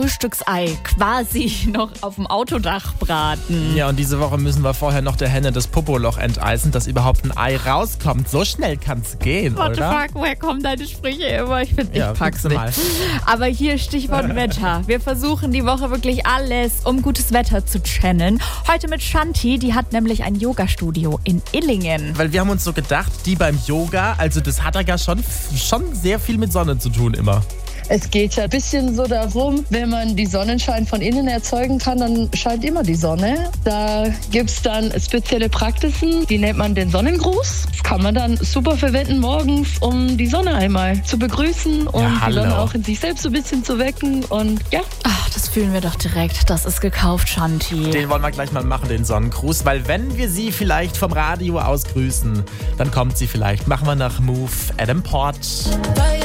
Frühstücksei quasi noch auf dem Autodach braten. Ja, und diese Woche müssen wir vorher noch der Henne das Popoloch enteisen, dass überhaupt ein Ei rauskommt. So schnell kann's gehen, What the oder? fuck, woher kommen deine Sprüche immer? Ich finde, Ja, ich pack's guckst du nicht. mal. Aber hier Stichwort Wetter. Wir versuchen die Woche wirklich alles, um gutes Wetter zu channeln. Heute mit Shanti, die hat nämlich ein Yoga-Studio in Illingen. Weil wir haben uns so gedacht, die beim Yoga, also das hat ja schon sehr viel mit Sonne zu tun immer. Es geht ja ein bisschen so darum, wenn man die Sonnenschein von innen erzeugen kann, dann scheint immer die Sonne. Da gibt es dann spezielle Praxisen, die nennt man den Sonnengruß. Das kann man dann super verwenden morgens, um die Sonne einmal zu begrüßen und die Sonne auch in sich selbst so ein bisschen zu wecken. Und ja. Ach, das fühlen wir doch direkt. Das ist gekauft, Shanti. Den wollen wir gleich mal machen, den Sonnengruß, weil wenn wir sie vielleicht vom Radio aus grüßen, dann kommt sie vielleicht. Machen wir nach Move Adam Port.